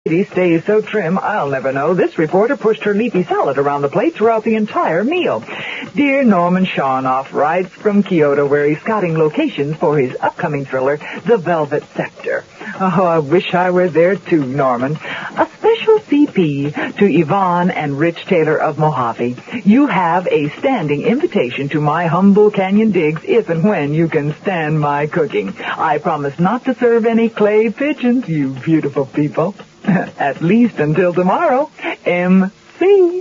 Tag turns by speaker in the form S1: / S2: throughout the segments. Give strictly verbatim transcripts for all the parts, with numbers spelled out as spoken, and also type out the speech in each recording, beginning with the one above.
S1: He stays so trim, I'll never know. This reporter pushed her leafy salad around the plate throughout the entire meal. Dear Norman Shawnoff writes from Kyoto, where he's scouting locations for his upcoming thriller, The Velvet Scepter. Oh, I wish I were there too, Norman. A special C P to Yvonne and Rich Taylor of Mojave. You have a standing invitation to my humble canyon digs if and when you can stand my cooking. I promise not to serve any clay pigeons, you beautiful people. At least until tomorrow. M C.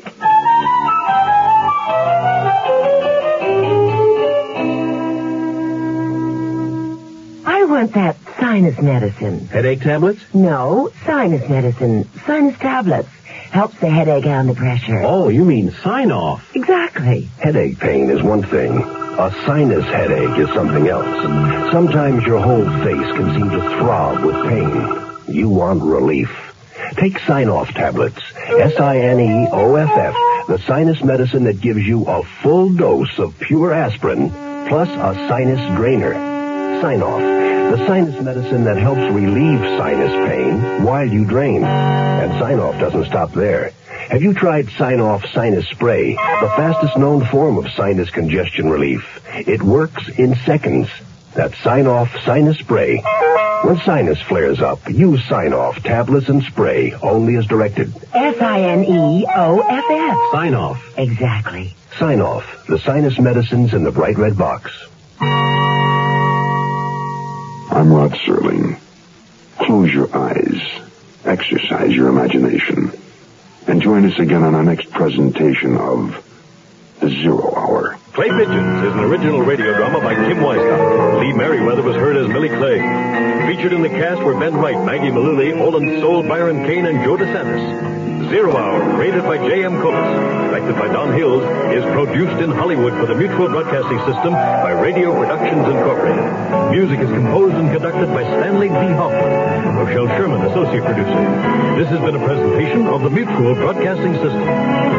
S2: I want that sinus medicine.
S3: Headache tablets?
S2: No, sinus medicine. Sinus tablets. Helps the headache and the pressure.
S3: Oh, you mean sign-off.
S2: Exactly.
S4: Headache pain is one thing. A sinus headache is something else. Sometimes your whole face can seem to throb with pain. You want relief. Take Sign-Off tablets. S I N E O F F. The sinus medicine that gives you a full dose of pure aspirin plus a sinus drainer. Sign-Off. The sinus medicine that helps relieve sinus pain while you drain. And Sign-Off doesn't stop there. Have you tried Sign-Off Sinus Spray, the fastest known form of sinus congestion relief? It works in seconds. That's Sign-Off Sinus Spray. When sinus flares up, use Sign-Off tablets and spray only as directed.
S2: S I N E O F F.
S3: Sign-Off.
S2: Exactly.
S4: Sign-Off, the sinus medicines in the bright red box.
S5: I'm Rod Serling. Close your eyes. Exercise your imagination. And join us again on our next presentation of The Zero Hour.
S6: Clay Pigeons is an original radio drama by Kim Weisgott. Lee Merriweather was heard as Millie Clay. Featured in the cast were Ben Wright, Maggie Mullally, Olin Soul, Byron Kane, and Joe DeSantis. Zero Hour, rated by J M Coates, directed by Don Hills, is produced in Hollywood for the Mutual Broadcasting System by Radio Productions Incorporated. Music is composed and conducted by Stanley D. Hoffman. Rochelle Sherman, associate producer. This has been a presentation of the Mutual Broadcasting System.